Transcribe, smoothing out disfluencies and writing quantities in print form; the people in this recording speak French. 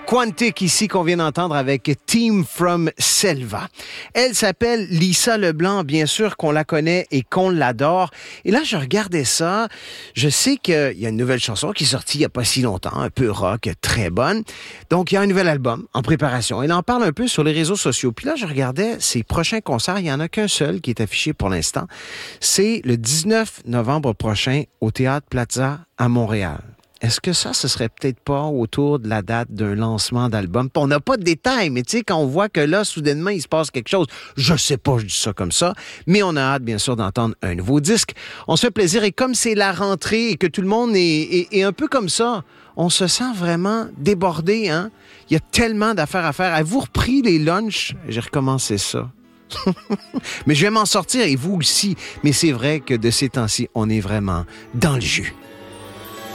Quantic ici qu'on vient d'entendre avec Team from Selva. Elle s'appelle Lisa Leblanc, bien sûr qu'on la connaît et qu'on l'adore. Et là, je regardais ça, je sais qu'il y a une nouvelle chanson qui est sortie il n'y a pas si longtemps, un peu rock, très bonne. Donc, il y a un nouvel album en préparation. Elle en parle un peu sur les réseaux sociaux. Puis là, je regardais ses prochains concerts, il n'y en a qu'un seul qui est affiché pour l'instant. C'est le 19 novembre prochain au Théâtre Plaza à Montréal. Est-ce que ça, ce serait peut-être pas autour de la date d'un lancement d'album? On n'a pas de détails, mais tu sais, quand on voit que là, soudainement, il se passe quelque chose, je sais pas, je dis ça comme ça, mais on a hâte, bien sûr, d'entendre un nouveau disque. On se fait plaisir, et comme c'est la rentrée et que tout le monde est un peu comme ça, on se sent vraiment débordé, hein? Il y a tellement d'affaires à faire. Avez-vous repris les lunchs? J'ai recommencé ça. Mais je vais m'en sortir, et vous aussi. Mais c'est vrai que de ces temps-ci, on est vraiment dans le jus.